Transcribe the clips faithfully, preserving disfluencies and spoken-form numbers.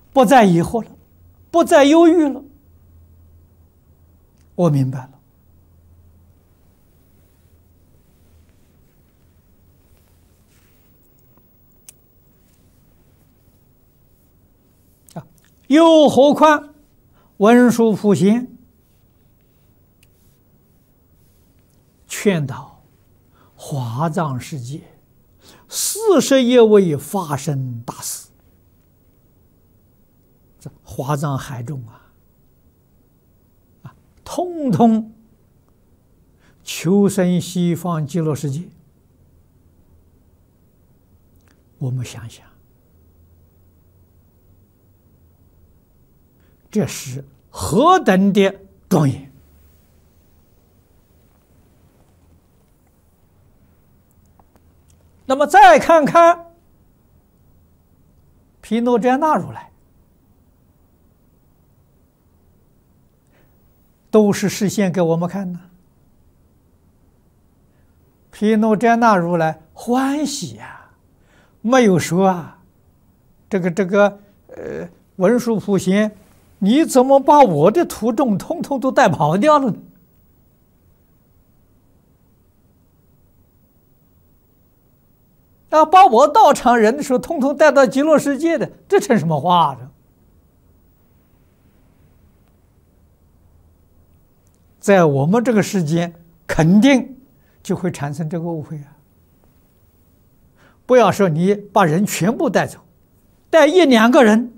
不再疑惑了，不再忧郁了。我明白了。啊，又何况文殊普贤劝导华藏世界四十一位法身大士，这华藏海众啊，啊，通通求生西方极乐世界。我们想想，这是何等的庄严！那么再看看毗卢遮那如来，都是示现给我们看的。毗卢遮那如来欢喜呀、啊，没有说啊，这个这个呃文殊普贤，你怎么把我的徒众通通都带跑掉了呢？啊，把我道场人的时候，通通带到极乐世界的，这成什么话呢？在我们这个世间，肯定就会产生这个误会啊！不要说你把人全部带走，带一两个人，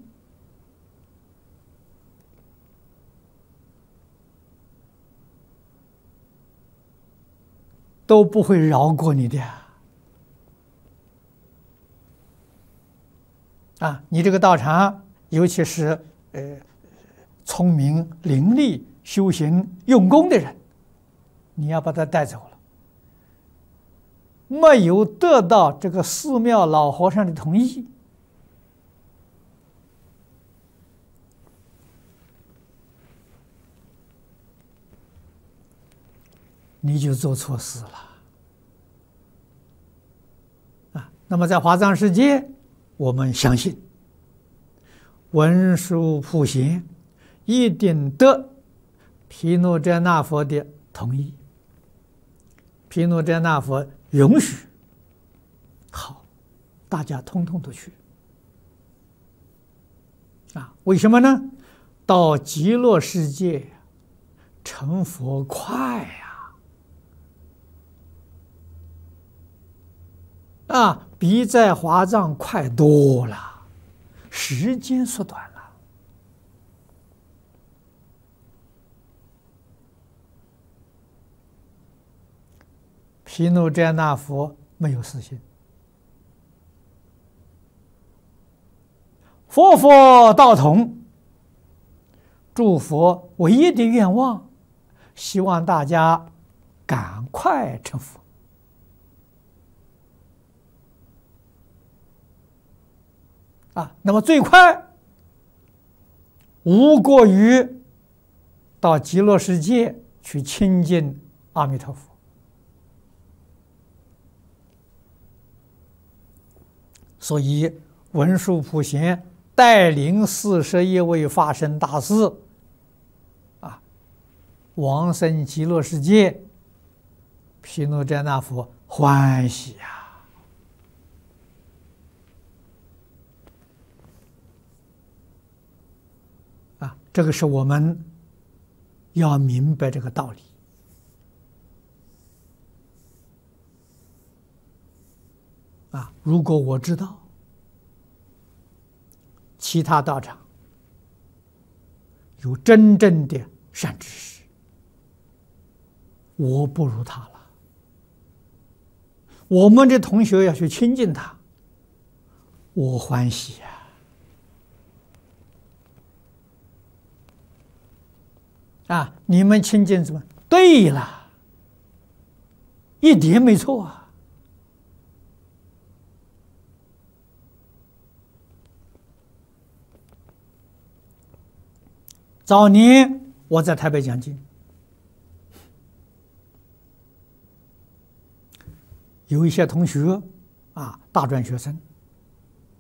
都不会饶过你的呀！啊，你这个道场，尤其是呃聪明伶俐、修行用功的人，你要把他带走了，没有得到这个寺庙老和尚的同意，你就做错事了啊！那么在华藏世界，我们相信文殊普贤一定得毗卢遮那佛的同意，毗卢遮那佛允许，好，大家通通都去啊！为什么呢？到极乐世界成佛快呀！啊，比在华藏快多了，时间缩短了。毗卢遮那佛没有私心，佛佛道同，诸佛唯一的愿望，希望大家赶快成佛。啊，那么最快无过于到极乐世界去亲近阿弥陀佛。所以文殊普贤带领四十一位法身大士啊，往生极乐世界，毗卢遮那佛欢喜呀！啊，这个是我们要明白这个道理。啊，如果我知道其他道场有真正的善知识，我不如他了。我们的同学要去亲近他，我欢喜呀！啊，你们亲近什么？对了，一点没错啊！早年我在台北讲经，有一些同学啊，大专学生